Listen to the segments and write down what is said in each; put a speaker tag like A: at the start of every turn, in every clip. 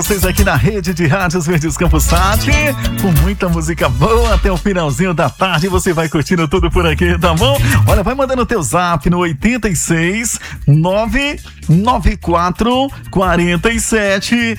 A: Vocês aqui na rede de rádios Verdes Campos Sat, com muita música boa até o finalzinho da tarde. Você vai curtindo tudo por aqui, tá bom? Olha, vai mandando o teu zap no 86 994 47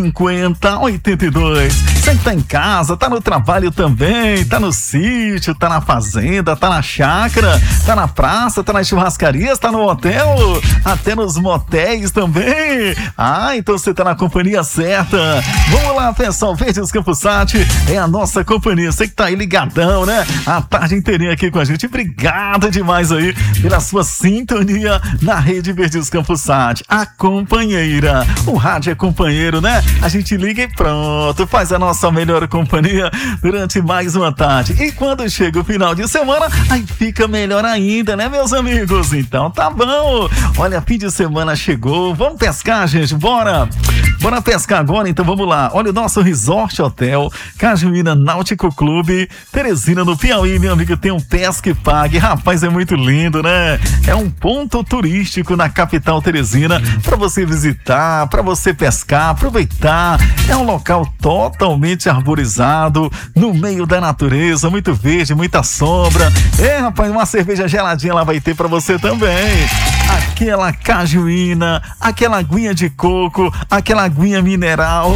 A: 50 82. Você que tá em casa, tá no trabalho também, tá no sítio, tá na fazenda, tá na chácara, tá na praça, tá nas churrascarias, tá no hotel, até nos motéis também. Ah, então você tá na companhia certa. Vamos lá, pessoal, Verdes Campos Sat é a nossa companhia. Você que tá aí ligadão, né? A tarde inteirinha aqui com a gente. Obrigado demais aí pela sua sintonia na rede Verdes Campos Sat. A companheira. O rádio é companheiro, né? A gente liga e pronto, faz a nossa melhor companhia durante mais uma tarde. E quando chega o final de semana, aí fica melhor ainda, né, meus amigos? Então tá bom. Olha, fim de semana chegou. Vamos pescar, gente? Bora! Bora pescar agora, então vamos lá. Olha o nosso Resort Hotel Cajuína Náutico Clube, Teresina, no Piauí, meu amigo, tem um Pesca e Pague. Rapaz, é muito lindo, né? É um ponto turístico na capital teresina para você visitar, para você pescar, aproveitar. É um local totalmente arborizado, no meio da natureza, muito verde, muita sombra. É, rapaz, uma cerveja geladinha lá vai ter para você também. Aquela cajuína, aquela aguinha de coco, aquela aguinha mineral.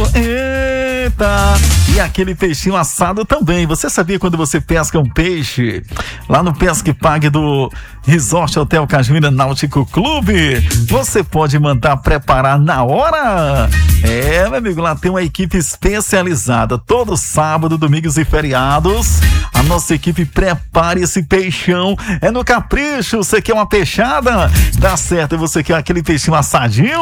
A: Eita! E aquele peixinho assado também. Você sabia quando você pesca um peixe lá no Pesca e Pague do Resort Hotel Cajuína Náutico Clube, você pode mandar preparar na hora? É, meu amigo, lá tem uma equipe especializada. Todo sábado, domingos e feriados, a nossa equipe prepara esse peixão. É no capricho. Você quer uma peixada? Dá certo. Você quer aquele peixinho assadinho?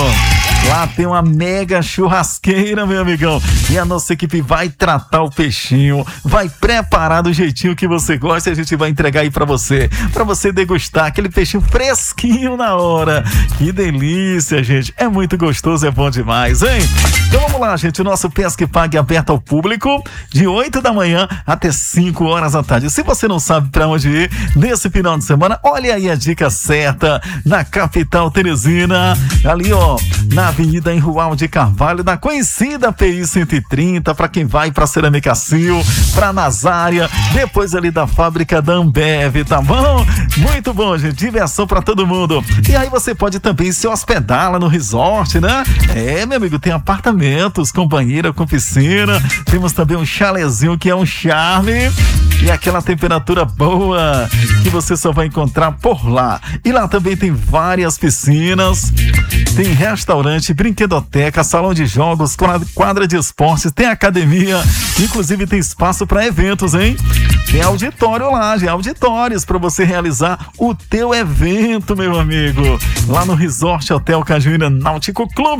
A: Lá tem uma mega churrasqueira, meu amigão. E a nossa equipe vai tratar o peixinho, vai preparar do jeitinho que você gosta e a gente vai entregar aí pra você degustar aquele peixinho fresquinho na hora. Que delícia, gente. É muito gostoso, é bom demais, hein? Então vamos lá, gente. O nosso Pesca e Pague aberto ao público de 8 da manhã até 5 horas da tarde. Se você não sabe pra onde ir nesse final de semana, olha aí a dica certa na capital teresina. Ali, ó, na Avenida Enrual de Carvalho, da conhecida PI 130, para quem vai para Cerâmica Sil, para Nazária, depois ali da fábrica da Ambev, tá bom? Muito bom, gente, diversão para todo mundo. E aí você pode também se hospedar lá no resort, né? É, meu amigo, tem apartamentos com banheira, com piscina, temos também um chalezinho que é um charme e aquela temperatura boa que você só vai encontrar por lá. E lá também tem várias piscinas, tem restaurante, brinquedoteca, salão de jogos, quadra de esportes, tem academia, inclusive tem espaço para eventos, hein? Tem auditório lá, tem auditórios para você realizar o teu evento, meu amigo, lá no Resort Hotel Cajuína Náutico Clube.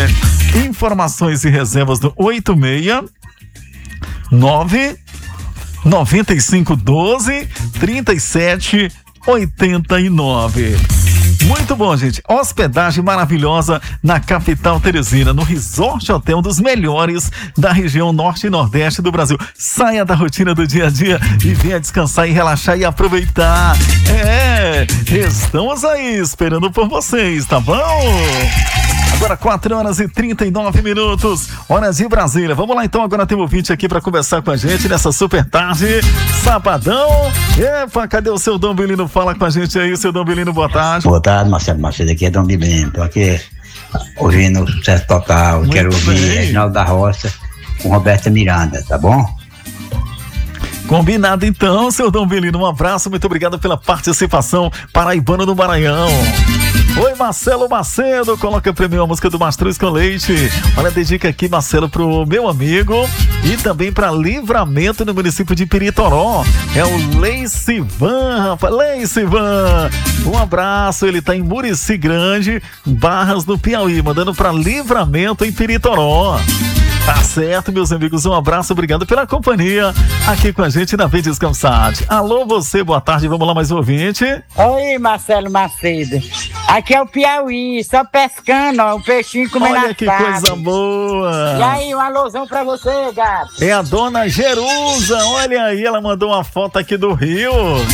A: Informações e reservas do 869 9512 3789. Muito bom, gente. Hospedagem maravilhosa na capital teresina, no Resort Hotel, um dos melhores da região norte e nordeste do Brasil. Saia da rotina do dia a dia e venha descansar e relaxar e aproveitar. É, estamos aí esperando por vocês, tá bom? Agora 4 horas e 39 minutos, horas de Brasília. Vamos lá então, agora tem um ouvinte aqui para conversar com a gente nessa super tarde, sabadão. Epa, cadê o seu Dom Belino? Fala com a gente aí, seu Dom Belino, boa tarde.
B: Boa tarde, Marcelo Macedo, aqui é Dom Belino. Tô aqui ouvindo o Sucesso Total.
A: Muito
B: quero ouvir
A: bem.
B: Reginaldo da Roça com Roberta Miranda, tá bom?
A: Combinado então, seu Dom Belino, um abraço, muito obrigado pela participação, paraibano do Maranhão. Oi, Marcelo Macedo, coloca pra mim a música do Mastruz com Leite. Olha, dedica aqui, Marcelo, pro meu amigo e também pra Livramento no município de Piritoró. É o Leicivan, rapaz, Leicivan. Um abraço, ele tá em Murici Grande, Barras do Piauí, mandando pra Livramento em Piritoró. Tá certo, meus amigos, um abraço, obrigado pela companhia aqui com a gente na Verdes Campos Sat. Alô, você, boa tarde, vamos lá, mais um ouvinte.
C: Oi, Marcelo Macedo. Aqui é o Piauí, só pescando, ó, um peixinho comendo
A: Olha que
C: assado.
A: coisa boa.
C: E aí, um alôzão pra você, gato.
A: É a dona Jerusa, olha aí, ela mandou uma foto aqui do Rio.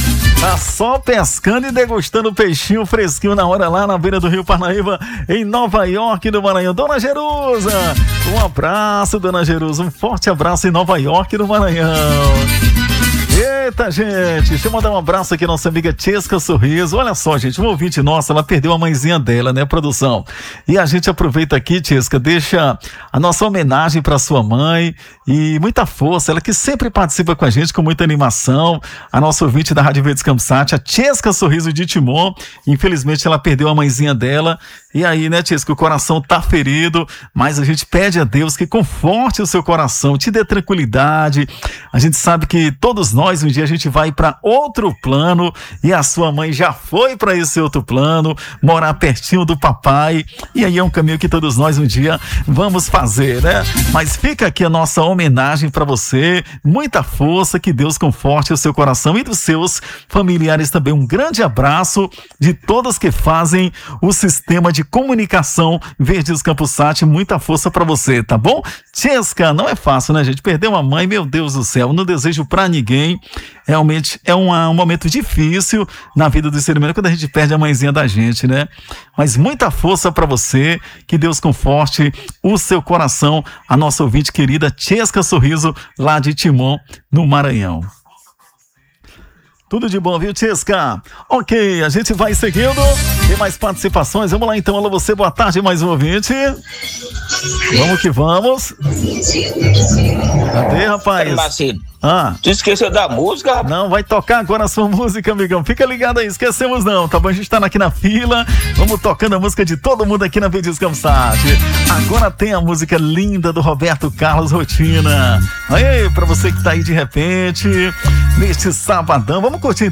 A: Tá só pescando e degustando peixinho fresquinho na hora lá na beira do Rio Parnaíba, em Nova York, no Maranhão. Dona Jerusa, um abraço, Dona Jerusa, um forte abraço em Nova York, no Maranhão. Eita, gente, deixa eu mandar um abraço aqui à nossa amiga Tchesca Sorriso. Olha só, gente, uma ouvinte nossa, ela perdeu a mãezinha dela, né, produção? E a gente aproveita aqui, Tchesca, deixa a nossa homenagem para sua mãe e muita força, ela que sempre participa com a gente com muita animação, a nossa ouvinte da Rádio Verdes Campsat, a Tchesca Sorriso de Timon. Infelizmente ela perdeu a mãezinha dela. E aí, né, Tchesca, o coração tá ferido, mas a gente pede a Deus que conforte o seu coração, te dê tranquilidade. A gente sabe que todos nós, um dia a gente vai para outro plano e a sua mãe já foi para esse outro plano, morar pertinho do papai. E aí é um caminho que todos nós um dia vamos fazer, né? Mas fica aqui a nossa homenagem para você, muita força, que Deus conforte o seu coração e dos seus familiares também. Um grande abraço de todas que fazem o sistema de comunicação Verdes Campsat, muita força pra você, tá bom? Tchesca, não é fácil, né, gente? Perder uma mãe, meu Deus do céu, não desejo pra ninguém. Realmente é um momento difícil na vida do ser humano quando a gente perde a mãezinha da gente, né? Mas muita força pra você, que Deus conforte o seu coração, a nossa ouvinte querida Tchesca Sorriso, lá de Timon, no Maranhão. Tudo de bom, viu, Tchesca? Ok, a gente vai seguindo. Tem mais participações. Vamos lá, então. Alô, você, boa tarde, mais um ouvinte. Vamos que vamos. Cadê, rapaz?
D: Tu esqueceu da música?
A: Não, vai tocar agora a sua música, amigão. Fica ligado aí, esquecemos não, tá bom? A gente tá aqui na fila, vamos tocando a música de todo mundo aqui na Verdes Campsat. Agora tem a música linda do Roberto Carlos Rotina. Aí, pra você que tá aí de repente, neste sabadão, vamos curtir então.